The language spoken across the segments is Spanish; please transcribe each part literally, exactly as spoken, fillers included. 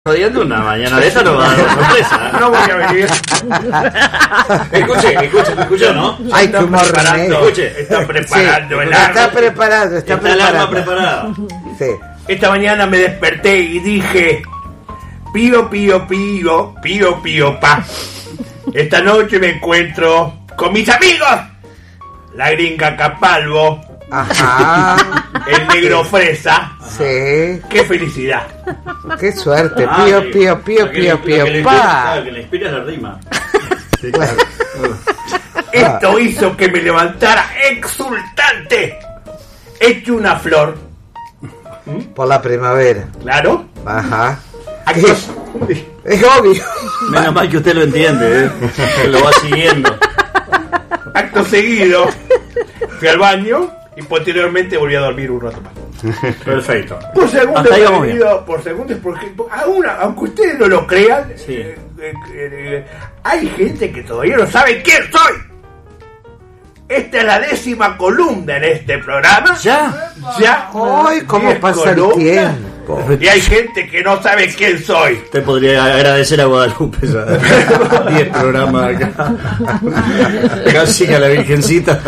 Jodiendo una mañana de esa no va a dar sorpresa. No voy a venir. Escuche, escuche, escuchó, ¿no? Ay, qué preparando. Escuche, está preparando sí, el arma. Está preparado, está, está el arma preparada. Sí. Esta mañana me desperté y dije: pío, pío, pío, pío, pío, pa. Esta noche me encuentro con mis amigos. La gringa Capalvo. Ajá. El negro Fresa. Sí. ¡Qué felicidad! ¡Qué suerte! Ah, pío, que, pío, pío, pío, pío, que pa. Claro, que le inspiras la rima. Sí, claro. Esto hizo que me levantara exultante, hecho una flor. Por la primavera. Claro. Ajá. Actos... Es obvio. Menos mal que usted lo entiende, ¿eh? Que lo va siguiendo. Acto seguido, fui al baño y posteriormente volví a dormir un rato más. Perfecto. Por segundo, Hasta ahí vamos bien. por segundo, porque aún, aunque ustedes no lo crean, Sí. eh, eh, eh, hay gente que todavía no sabe quién soy. Esta es la décima columna en este programa. ¿Ya? Ya. ¡Ay, cómo diez pasa el columnas. tiempo! Y hay gente que no sabe quién soy. Usted podría agradecer a Guadalupe ya. diez programas acá. Casi a la Virgencita.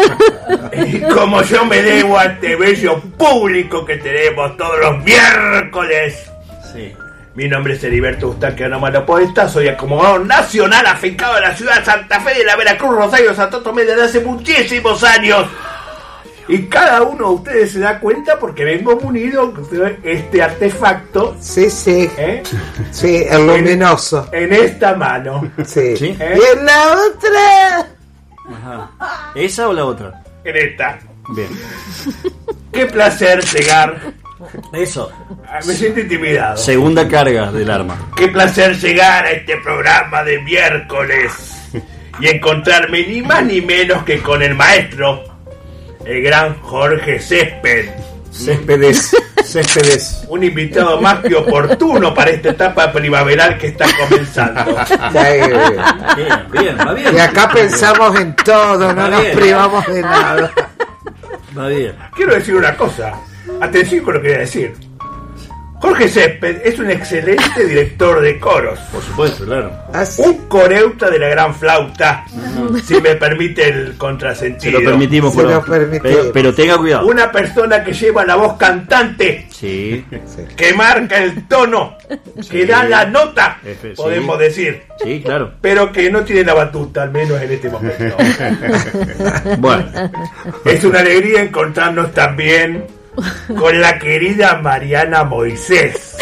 Y como yo me debo a este bello público que tenemos todos los miércoles. Sí. Mi nombre es Heriberto Eustaquio Onomatopoeta, soy acomodador nacional afincado en la ciudad de Santa Fe de la Veracruz, Rosario, Santo Tomé desde hace muchísimos años. Y cada uno de ustedes se da cuenta porque vengo munido de este artefacto. Sí, sí. ¿eh? Sí, el luminoso. En, en esta mano. Sí. ¿Sí? ¿eh? ¿Y en la otra? Ajá. ¿Esa o la otra? En esta. Bien. Qué placer llegar. Eso. Me siento intimidado. Segunda carga del arma. Qué placer llegar a este programa de miércoles y encontrarme ni más ni menos que con el maestro, el gran Jorge Césped. Céspedes. Céspedes. Un invitado más que oportuno para esta etapa primaveral que está comenzando. Bien, bien, va bien. Y acá pensamos en todo, no Va nos bien. privamos de nada. Va bien. Quiero decir una cosa. Atención con lo que voy a decir. Jorge Césped es un excelente director de coros. Por supuesto, claro. Así. Un coreuta de la gran flauta, si me permite el contrasentido. Se lo permitimos, Se pero, lo permitimos. pero, pero tenga cuidado. Una persona que lleva la voz cantante, Sí, que marca el tono, que da la nota, Efe, sí. podemos decir, sí, claro. pero que no tiene la batuta, al menos en este momento. Bueno, Es una alegría encontrarnos también con la querida Mariana Moisés.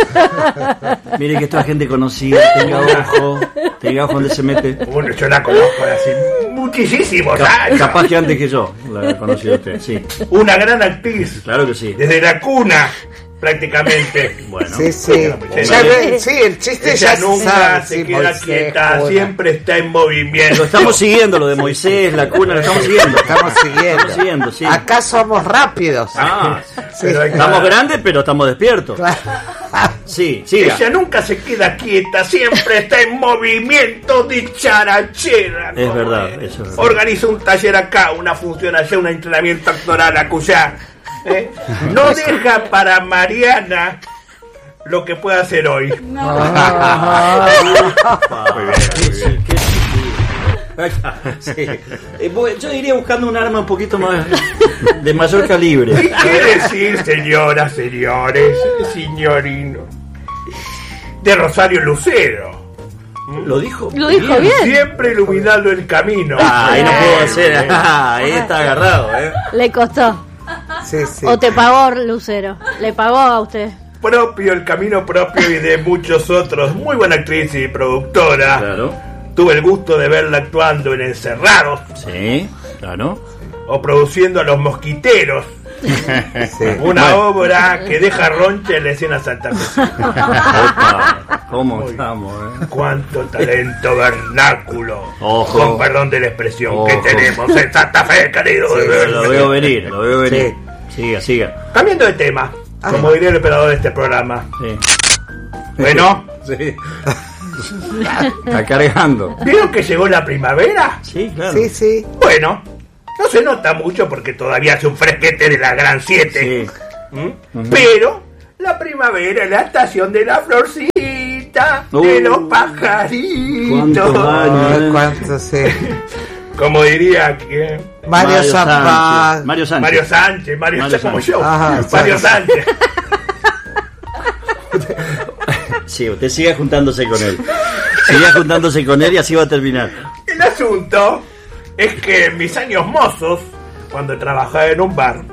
mire que esta gente conocida, tenga ojo, tenga ojo donde se mete. Bueno, yo la conozco de hace muchísimos Ca- años. capaz que antes que yo la he conocido a usted, sí. Una gran actriz, Claro que sí. desde la cuna, prácticamente. Bueno, Sí, sí. Sí. Ya ve- sí, el chiste Ella ya nunca sabe, se sí, queda Moisés, quieta, joda. siempre está en movimiento. lo estamos siguiendo, lo de Moisés, la cuna, lo estamos siguiendo. Estamos siguiendo. Estamos siguiendo, sí. Acá somos rápidos. Ah, Sí. Pero hay que- estamos grandes, pero estamos despiertos. Claro. Sí, siga. Ella nunca se queda quieta, siempre está en movimiento de charachera. Es ¿no? verdad, eso es verdad. Organiza un taller acá, una función allá, un entrenamiento actoral acullá. ¿eh? No deja para Mariana lo que pueda hacer hoy. Sí. Eh, voy- Yo iría buscando un arma un poquito más de mayor calibre. ¿Qué quiere decir, señoras, señores, señorino? De Rosario Lucero. ¿Lo dijo? Lo dijo bien. Siempre iluminando el camino. Ah, ahí no puedo hacer. Ah, ahí está agarrado, ¿eh? Le costó. Sí, sí. O te pagó Lucero. Le pagó a usted. Propio, el camino propio y de muchos otros. Muy buena actriz y productora. Claro. Tuve el gusto de verla actuando en Encerrados Sí, claro. o produciendo a Los Mosquiteros. Sí. Una obra que deja roncha en la escena santafesina. Opa, ¿cómo estamos, eh? Cuánto talento vernáculo. Ojo. Con perdón de la expresión Ojo. que tenemos en Santa Fe, querido. Lo veo venir, lo veo venir. Siga, siga. Cambiando de tema, como diría el operador de este programa. Sí. Bueno, Sí. Está cargando. ¿vieron que llegó la primavera? Sí, claro. Sí, sí. Bueno, no se nota mucho porque todavía hace un fresquete de la gran siete. Sí. ¿Mm? Pero La primavera es la estación de la florcita, Uh, de los pajaritos. cuántos años. Ay, cuánto sé. Como diría que Mario Sánchez. Zapata. Mario Sánchez. Mario Sánchez, Mario, Mario Sánchez como Sánchez. yo. Ajá, Mario Sánchez. Sí, usted siga juntándose con él. Siga juntándose con él y así va a terminar. El asunto es que en mis años mozos, cuando trabajaba en un bar,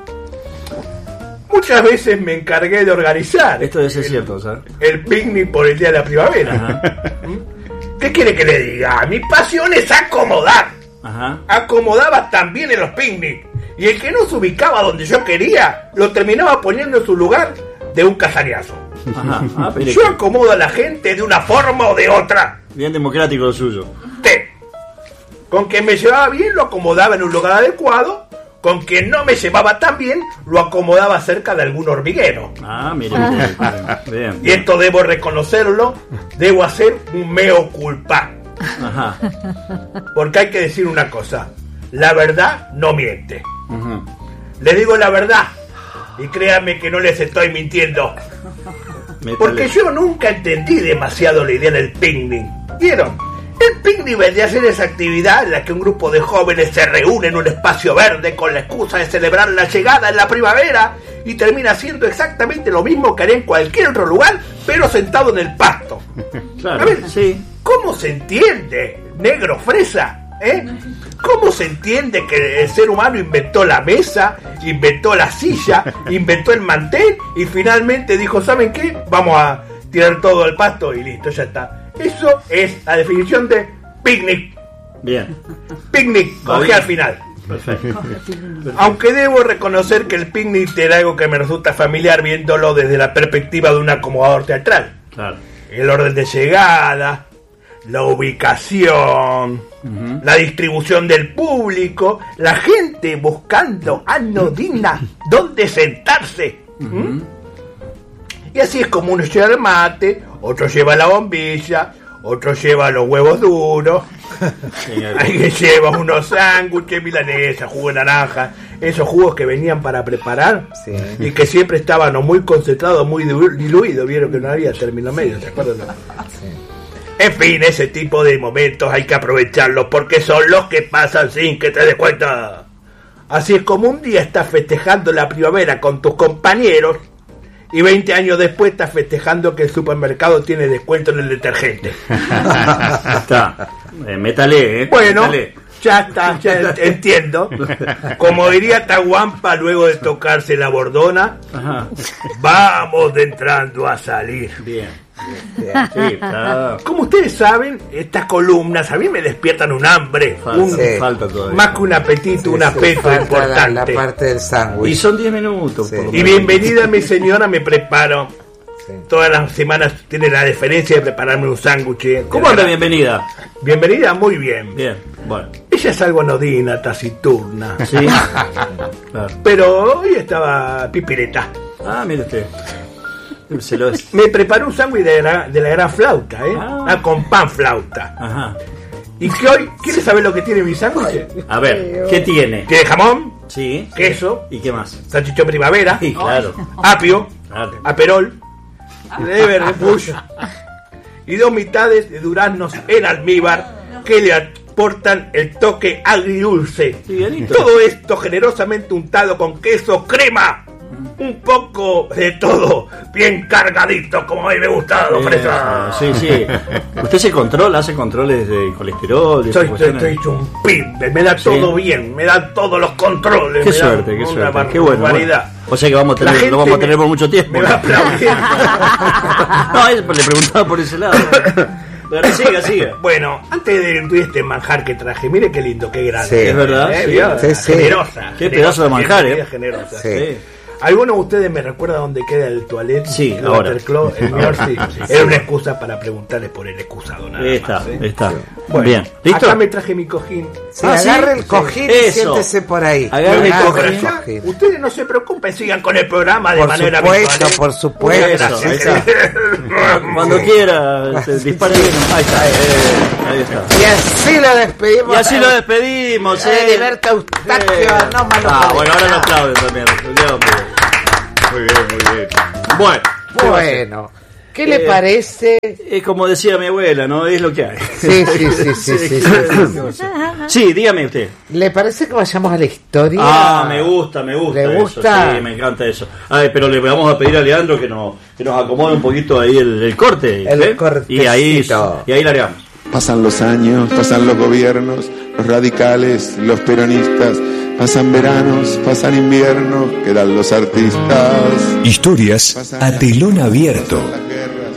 muchas veces me encargué de organizar Esto debe ser cierto, ¿sabes? el picnic por el día de la primavera. ¿Mm? ¿Qué quiere que le diga? Mi pasión es acomodar. Ajá. Acomodaba también en los picnics. Y el que no se ubicaba donde yo quería, lo terminaba poniendo en su lugar de un cazañazo. Ajá. Ah, mire Yo que acomodo a la gente de una forma o de otra. bien democrático lo suyo. Te. Con quien me llevaba bien lo acomodaba en un lugar adecuado. Con quien no me llevaba tan bien lo acomodaba cerca de algún hormiguero. Ah, mire, mire, bien. Y esto debo reconocerlo, debo hacer un meo culpa. Ajá. Porque hay que decir una cosa, la verdad no miente. Ujú. Les digo la verdad y créanme que no les estoy mintiendo. Métale. Porque yo nunca entendí demasiado la idea del picnic. ¿Vieron? El picnic vendría a ser esa actividad en la que un grupo de jóvenes se reúne en un espacio verde con la excusa de celebrar la llegada en la primavera y termina siendo exactamente lo mismo que haría en cualquier otro lugar, pero sentado en el pasto. Claro, A ver, sí. ¿cómo se entiende, negro fresa? ¿Eh? ¿Cómo se entiende que el ser humano inventó la mesa, inventó la silla, inventó el mantel y finalmente dijo, ¿saben qué? Vamos a tirar todo al pasto y listo, ya está. Eso es la definición de picnic. Bien. Picnic, Va cogí bien. al final. Perfecto. Aunque debo reconocer que el picnic era algo que me resulta familiar viéndolo desde la perspectiva de un acomodador teatral. Claro. El orden de llegada, la ubicación, Ujú. la distribución del público, la gente buscando anodina dónde sentarse. ¿Mm? Y así es como uno lleva el mate, otro lleva la bombilla, otro lleva los huevos duros, Señor. alguien lleva unos sándwiches, milanesa, jugo de naranja, esos jugos que venían para preparar Sí. y que siempre estaban o muy concentrados, muy dilu- diluidos, vieron que no había término medio, ¿se acuerdan? En fin, ese tipo de momentos hay que aprovecharlos porque son los que pasan sin que te des cuenta. Así es como un día estás festejando la primavera con tus compañeros y veinte años después estás festejando que el supermercado tiene descuento en el detergente. Está. Eh, métale, ¿eh? Bueno, Métale. ya está, ya en- entiendo. Como diría Tahuampa luego de tocarse la bordona, Ajá. vamos de entrando a salir. Bien. Bien. Sí, está. Como ustedes saben, estas columnas a mí me despiertan un hambre, Falta, un, Sí. falta todavía. más que un apetito, Sí, un sí, afecto falta importante. La, la parte del Y sándwich. son diez minutos. Sí. por lo Y menos. bienvenida mi señora, me preparo. Sí. Todas las semanas tiene la deferencia de prepararme un sándwich. ¿Cómo anda? Bienvenida. Bienvenida, muy bien. Bien. Bueno. Ella es algo anodina, taciturna. Sí. Claro. Pero hoy estaba pipireta. Ah, mire usted. Se lo es. Me preparó un sándwich de, la- de la gran flauta, ¿eh? Ah. Ah, con pan flauta. Ajá. Y que hoy, ¿quieres saber lo que tiene mi sándwich? A ver, ¿qué tiene? Tiene jamón, Sí. queso, ¿Y qué más? salchichón primavera, Sí, claro. apio, Claro. aperol, lever de push y dos mitades de duraznos en almíbar que le aportan el toque agridulce. Sí, bienito. Todo esto generosamente untado con queso crema. Un poco de todo, bien cargadito, como a mí me gusta, don Fresa. Sí, sí. ¿Usted se controla? ¿Hace controles de colesterol? De Soy, esas estoy, cuestiones? estoy hecho un pimbe, me da Sí. todo bien, me dan todos los controles. Qué me dan suerte, qué una suerte. bar- Qué bueno. barbaridad. bueno. O sea que vamos a La tener, gente lo vamos a me- tener por mucho tiempo. Me va aplaudiendo. No, es- le preguntaba por ese lado. Pero siga, siga. Bueno, antes de incluir este manjar que traje, mire qué lindo, qué grande. Sí. Es verdad, ¿Eh? sí. ¿Vio? Sí, sí. Generosa. Qué pedazo de manjar, generosa, ¿eh? Generosa. Sí. Sí. ¿Alguno de ustedes me recuerda dónde queda el toilet? Sí, el ahora. Watercloak, el mío, sí. Era una excusa para preguntarle por el excusado nada Ahí está, más. ¿eh? ahí está. Bueno, Bien. ¿Listo? acá me traje mi cojín. Sí, Ah, ¿sí? agarre el cojín y Eso. siéntese por ahí. Agarre el Agarre cojín. Ya, ustedes no se preocupen, sigan con el programa de Por manera supuesto, habitual, ¿eh? por supuesto. Muchas Eso, ahí gracias. Cuando quiera, este, dispare bien. Ahí está. eh, ahí está. Y así lo despedimos. Y así lo despedimos, Eh, eh. Heriberto Eustaquio, Eh. no malo Ah, por bueno, ahora estar. lo aplauden también. Muy bien, muy bien. Bueno, Bueno, ¿qué le Eh, parece? Es como decía mi abuela, ¿no? Es lo que hay. Sí, sí, sí, sí, sí, sí, sí. Sí, dígame usted. ¿Le parece que vayamos a la historia? Ah, me gusta, me gusta. ¿Le eso, gusta? sí, me encanta eso. Ay, pero le vamos a pedir a Leandro que nos, que nos acomode un poquito ahí el, el corte. El ¿eh? cortecito. Y ahí, y ahí largamos. Pasan los años, pasan los gobiernos, los radicales, los peronistas, pasan veranos, pasan inviernos, quedan los artistas. Historias a telón abierto. Pasan las guerras.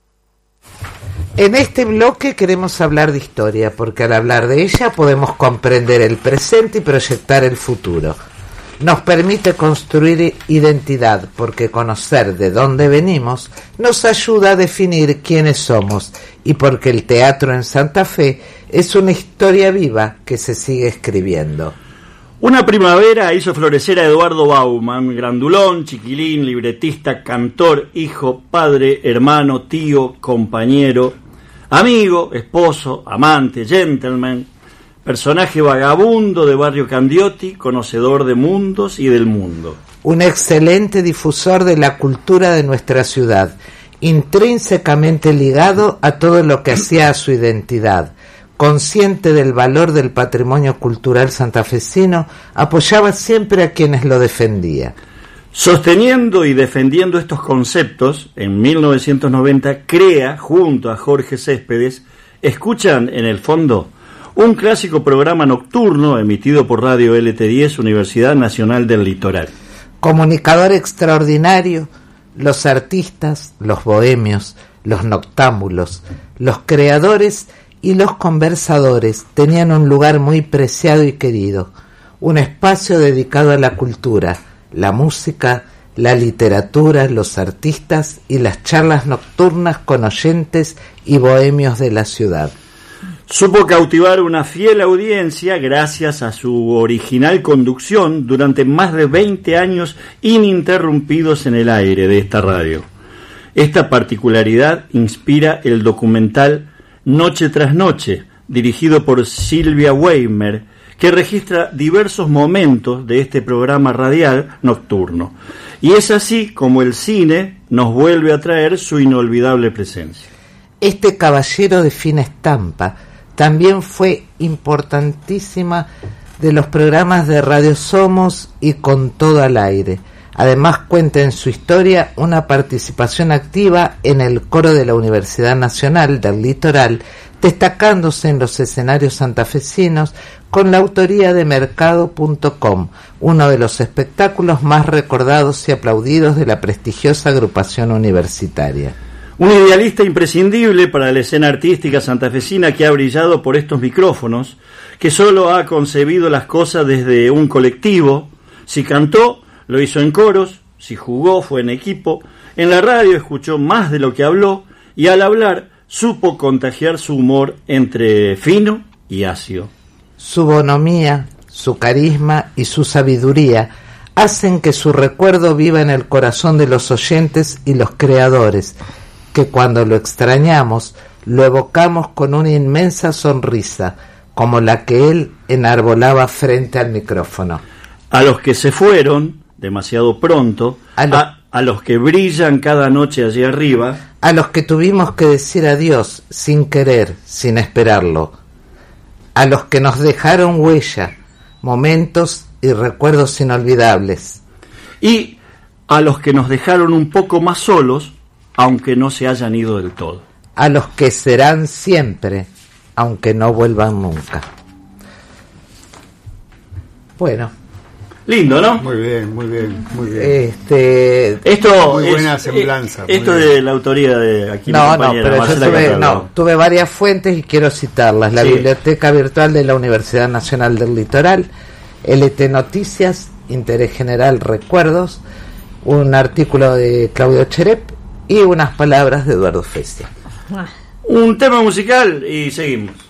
En este bloque queremos hablar de historia, porque al hablar de ella podemos comprender el presente y proyectar el futuro. Nos permite construir identidad, porque conocer de dónde venimos nos ayuda a definir quiénes somos, y porque el teatro en Santa Fe es una historia viva que se sigue escribiendo. Una primavera hizo florecer a Eduardo Bauman, grandulón, chiquilín, libretista, cantor, hijo, padre, hermano, tío, compañero, amigo, esposo, amante, gentleman, personaje vagabundo de Barrio Candioti, conocedor de mundos y del mundo. Un excelente difusor de la cultura de nuestra ciudad, intrínsecamente ligado a todo lo que hacía a su identidad. Consciente del valor del patrimonio cultural santafesino, apoyaba siempre a quienes lo defendían. Sosteniendo y defendiendo estos conceptos, en mil novecientos noventa crea, junto a Jorge Céspedes, escuchan en el fondo un clásico programa nocturno emitido por Radio L T diez, Universidad Nacional del Litoral. Comunicador extraordinario, los artistas, los bohemios, los noctámbulos, los creadores y los conversadores tenían un lugar muy preciado y querido, un espacio dedicado a la cultura, la música, la literatura, los artistas y las charlas nocturnas con oyentes y bohemios de la ciudad. Supo cautivar una fiel audiencia gracias a su original conducción durante más de veinte años ininterrumpidos en el aire de esta radio. Esta particularidad inspira el documental Noche tras Noche, dirigido por Silvia Weimer, que registra diversos momentos de este programa radial nocturno. Y es así como el cine nos vuelve a traer su inolvidable presencia. Este caballero de fina estampa también fue importantísima de los programas de Radio Somos y Con Todo al Aire. Además cuenta en su historia una participación activa en el coro de la Universidad Nacional del Litoral, destacándose en los escenarios santafesinos con la autoría de Mercado punto com, uno de los espectáculos más recordados y aplaudidos de la prestigiosa agrupación universitaria. Un idealista imprescindible para la escena artística santafesina que ha brillado por estos micrófonos, que solo ha concebido las cosas desde un colectivo. Si cantó, lo hizo en coros; si jugó, fue en equipo; en la radio escuchó más de lo que habló, y al hablar supo contagiar su humor entre fino y ácido. Su bonomía, su carisma y su sabiduría hacen que su recuerdo viva en el corazón de los oyentes y los creadores, que cuando lo extrañamos, lo evocamos con una inmensa sonrisa, como la que él enarbolaba frente al micrófono. A los que se fueron demasiado pronto, a, lo, a, a los que brillan cada noche allí arriba, a los que tuvimos que decir adiós sin querer, sin esperarlo, a los que nos dejaron huella, momentos y recuerdos inolvidables, y a los que nos dejaron un poco más solos, aunque no se hayan ido del todo. A los que serán siempre, aunque no vuelvan nunca. Bueno. Lindo, ¿no? Muy bien, muy bien, muy bien. Este, esto muy es, buena semblanza. Eh, esto muy es de la autoría de aquí no, mi compañera, no, pero Marcela yo tuve, Cataldo. no, tuve varias fuentes y quiero citarlas. La sí. Biblioteca Virtual de la Universidad Nacional del Litoral, L T Noticias, Interés General Recuerdos, un artículo de Claudio Cherep y unas palabras de Eduardo Festia. Un tema musical y seguimos.